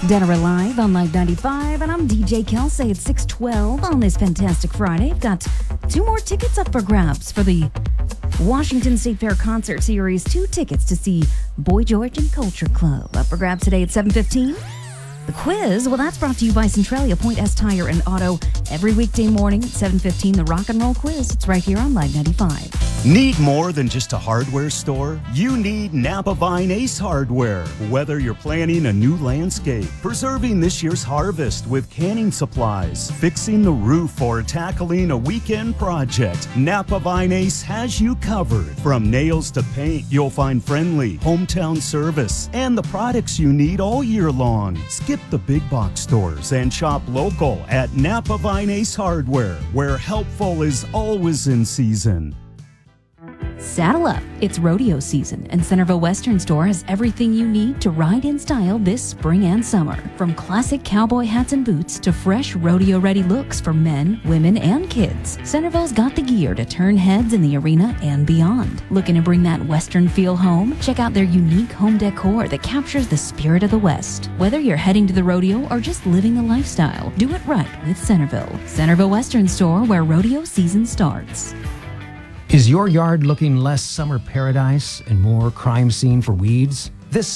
Denver Live on Live 95, and I'm DJ Kelsey at 612 on this fantastic Friday. I've got two more tickets up for grabs for the Washington State Fair Concert Series. 2 tickets to see Boy George and Culture Club. Up for grabs today at 7:15. The quiz, well, that's brought to you by Centralia Point S Tire and Auto. Every weekday morning at 7:15, the Rock and Roll Quiz. It's right here on Live 95. Need more than just a hardware store? You need Napa Vine Ace Hardware. Whether you're planning a new landscape, preserving this year's harvest with canning supplies, fixing the roof, or tackling a weekend project, Napa Vine Ace has you covered. From nails to paint, you'll find friendly hometown service and the products you need all year long. Skip the big box stores and shop local at Napa Vine Ace Hardware, where helpful is always in season. Saddle up. It's rodeo season, and Centerville Western Store has everything you need to ride in style this spring and summer. From classic cowboy hats and boots to fresh rodeo-ready looks for men, women, and kids, Centerville's got the gear to turn heads in the arena and beyond. Looking to bring that Western feel home? Check out their unique home decor that captures the spirit of the West. Whether you're heading to the rodeo or just living the lifestyle, do it right with Centerville. Centerville Western Store, where rodeo season starts. Is your yard looking less summer paradise and more crime scene for weeds?